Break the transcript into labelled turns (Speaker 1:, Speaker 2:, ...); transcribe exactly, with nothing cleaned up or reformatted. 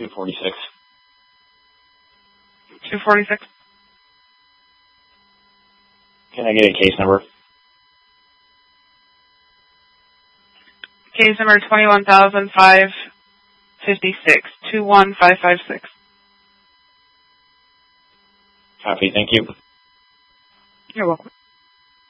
Speaker 1: two forty-six.
Speaker 2: two forty-six.
Speaker 1: Can I get a case number?
Speaker 2: Case number twenty-one thousand five fifty-six, two one five five six.
Speaker 1: Copy, thank you.
Speaker 2: You're welcome.